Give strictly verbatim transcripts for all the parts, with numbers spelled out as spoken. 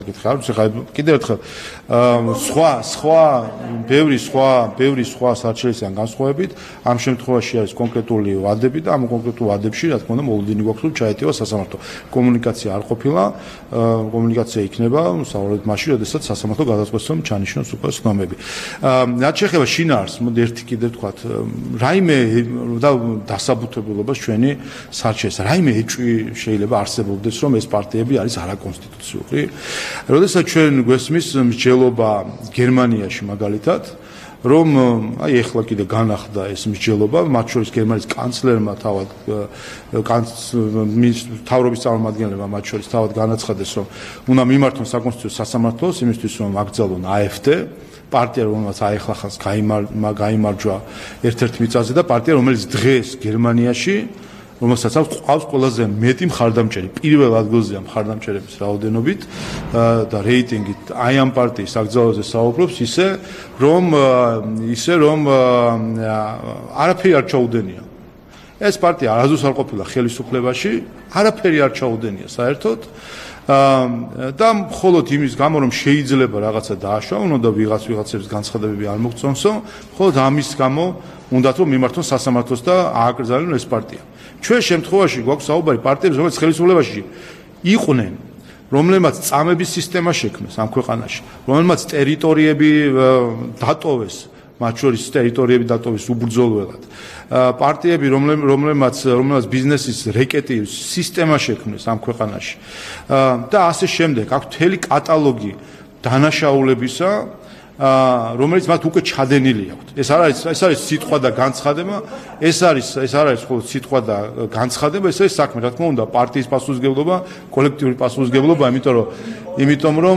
კიდევ ერთხელ სხვა სხვა ბევრი სხვა ბევრი სხვა საჩელისგან განსხვავებით ამ შემთხვევაში არის კონკრეტული ვადები და ამ კონკრეტულ ვადებში რა თქმა უნდა მოლოდინი გვაქვს რომ ჩაეტევა სასამართლო კომუნიკაცია არ ყოფილა კომუნიკაცია იქნება სწავლეთ მაშინ როდესაც სასამართლო გადაწყვეტს რომ ჩანიშნოს უკვე ცნობები რაც შეეხება შინაარსს მოდი ერთი კიდევ ვთქვათ რაიმე და დასაბუთებულობას ჩვენი საჩელს რაიმე ეჭვი შეიძლება არსებობდეს რომ ეს პარტიები არის არაკონსტიტუციური როდესაც ჩვენ გვესმის მსჯელობა გერმანიაში მაგალითად რომ აი ეხლა კიდე განახდა ეს მსჯელობა მათ შორის გერმანიის კანცლერმა თავად მთავრობის წარმომადგენლებმა მათ შორის თავად განაცხადეს რომ უნდა მიმართონ საკონსტიტუციო სასამართლოს იმისთვის რომ აკრძალონ AfD პარტია რომელსაც აეხლახანს გაიმარჯვა ერთ-ერთ მიწაზე და პარტია რომელიც დღეს გერმანიაში რომელსაც აქვს ყველაზე მეტი მხარდამჭერი პირველ ადგილზეა მხარდამჭერების რაოდენობით და რეიტინგით აი ამ პარტიის აკრძალვაზე საუბრობს ისე რომ ისე რომ არაფერი არ ჩაუდენია ეს პარტია არასდროს არ ყოფილა ხელისუფლებაში არაფერი არ ჩაუდენია საერთოდ და მხოლოდ იმის გამო რომ შეიძლება რაღაცა დააშვა და ვიღაც ვიღაცების განცხადებები არ მოგწონსო მხოლოდ ამის გამო უნდათ რომ მიმართონ სასამართლოს და ააკრძალონ ეს პარტია ჩვენ შემთხვევაში გვაქვს საუბარი პარტიებს რომელიც ხელისუფლებაში იყვნენ რომლებმაც წამების სისტემა შექმნეს ამ ქვეყანაში რომელმაც ტერიტორიები დატოვეს მათ შორის ტერიტორიები დატოვეს უბრძოლველად პარტიები რომლებმაც რომელმაც ბიზნესის რეკეტი სისტემა შექმნეს ამ ქვეყანაში და ასე შემდეგ აქვს მთელი კატალოგი დანაშაულებისა რომელიც მათ უკვე ჩადენილი აქვთ ეს არ არის ეს არის სიტყვა და განცხადება ეს არის ეს არ არის მხოლოდ სიტყვა და განცხადება ეს არის საქმე რა თქმა უნდა პარტიის პასუხისმგებლობა კოლექტიური პასუხისმგებლობა იმიტომ რომ იმიტომ რომ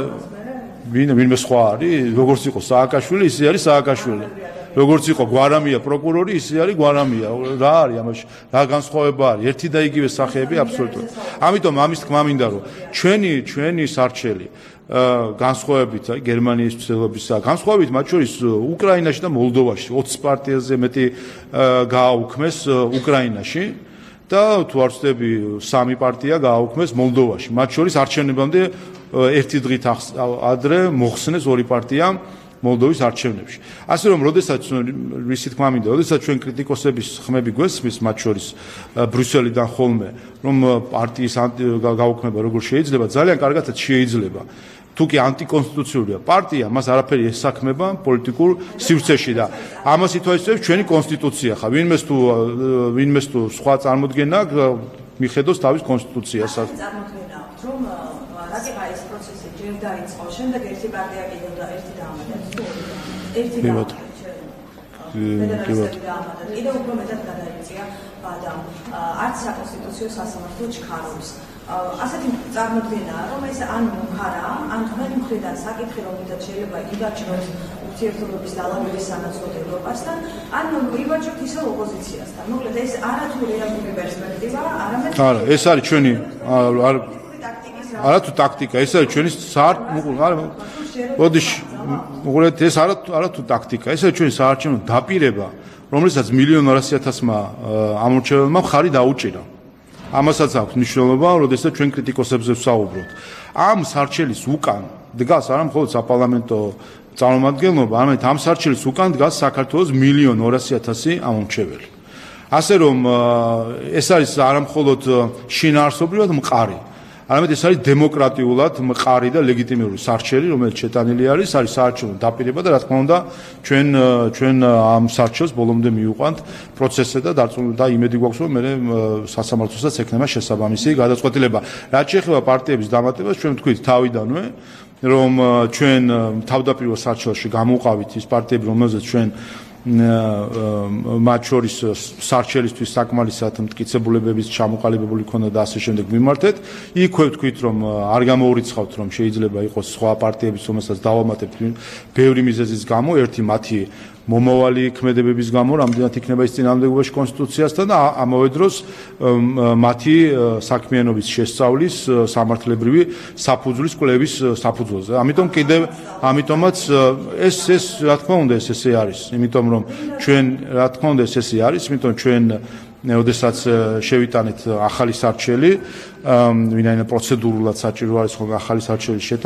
ვინმე სხვა არის როგორც იყო სააკაშვილი ისე არის სააკაშვილი როგორც იყო გვარამია პროკურორი ისე არის გვარამია რა არის ამაში რა განსხვავება არის ერთი და იგივე სახეები აბსოლუტურად ამიტომ ამის თქმა მინდა რომ ჩვენი ჩვენი სარჩელი განსხვავებით აი გერმანიის ცდილობისა განსხვავებით მათ შორის უკრაინაში და მოლდოვაში ოცი პარტიაზე მეტი გააუქმეს უკრაინაში და თუ არ ვცდები სამი პარტია გააუქმეს მოლდოვაში მათ შორის არჩევნებამდე ერთი დღით ადრე მოხსნეს ორი პარტია მოლდოვის არჩევნებში. ასე რომ, როდესაც ვისი თქმა მინდა, როდესაც ჩვენ კრიტიკოსების ხმები გვესმის მათ შორის ბრიუსელიდან ხოლმე, რომ პარტიის გაუქმება როგორ შეიძლება, ძალიან კარგადაც შეიძლება. თუ კი ანტიკონსტიტუციურია პარტია, მას არაფერი ესაქმება პოლიტიკურ სივრცეში და ამას ითვალისწინებს ჩვენი კონსტიტუცია ხა. ვინმეს თუ ვინმეს თუ სხვა წარმოდგენა მიხედოს თავის კონსტიტუციას. წარმოდგენა აქვს, რომ რატება ეს პროცესი ჯერ დაიწყო, შემდეგ ერთი პარტია კიდევ და ერთი დაამატებს. ერთი დაამატებს. კიდევ უფრო მეტად გადაიწია და არც საკონსტიტუციო სასამართლო ჩქარობს. ასეთი წარმოდგენაა, რომ ეს ან მხარაა, ან თქვენი მხრიდან საკითხი, რომელთაც შეიძლება იბაჭროს ურთიერთობების დალაგების სანაცვლოდ ევროპასთან, ან იბაჭროთ ისევ ოპოზიციასთან. მოკლედ ეს არათუ რეალური პერსპექტივაა, არამედ არა, ეს არის ჩვენი არ არათუ ტაქტიკა, ეს არის ჩვენი საარჩევნო არა ბოდიში, უყურეთ ეს არათუ არათუ ტაქტიკა, ეს არის ჩვენი საარჩევნო დაპირება, რომელსაც მილიონ ორასი ათასმა ამორჩეველმა მხარი დაუჭირა. ამასაც აქვს მნიშვნელობა, როდესაც ჩვენ კრიტიკოსებზე ვსაუბრობთ. ამ სარჩელის უკან დგას არა მხოლოდ საპარლამენტო წარმომადგენლობა, არამედ ამ სარჩელის უკან დგას საქართველოს მილიონ ორასი ათასი ამომრჩეველი. ასე რომ ეს არის არა მხოლოდ შინაარსობრივად მყარი, არამედ ეს არის დემოკრატიულად მყარი და ლეგიტიმური სარჩელი, რომელიც შეტანილი არის, არის საარჩევნო დაპირება და რა თქმა უნდა ჩვენ ჩვენ ამ სარჩელს ბოლომდე მივიყვანთ პროცესზე და და იმედი გვაქვს რომ მე სასამართლოსაც ექნება შესაბამისი გადაწყვეტილება. რაც შეეხება პარტიების დამატებას, ჩვენ ვთქვით თავიდანვე, რომ ჩვენ თავდაპირველ სარჩელში გამოვყავით ის პარტიები, რომელზეც ჩვენ მათ შორის სარჩელისთვის საკმარისად მტკიცებულებების ჩამოყალიბებული ქონდა და ასე შემდეგ მიმართეთ. იქვე ვთქვით, რომ არ გამოურიცხავთ, რომ შეიძლება იყოს სხვა პარტიების, რომელსაც დავამატებთ ბევრი მიზეზის გამო, ერთი მათი მომავალი ქმედებების გამო, რამდენად იქნება ის წინააღმდეგობაში კონსტიტუციასთან და ამავე დროს მათი საქმიანობის შესწავლის სამართლებრივი საფუძვლის კვლევის საფუძველზე. ამიტომ კიდევ ამიტომაც ეს ეს რა თქმა უნდა ეს ესე არის, იმიტომ რომ ჩვენ რა თქმა უნდა ეს ესე არის, იმიტომ ჩვენ ოდესაც შევიტანეთ ახალი სარჩელი, ვინაიდან პროცედურულად საჭირო არის ხოლმე ახალი სარჩელის შეტანა.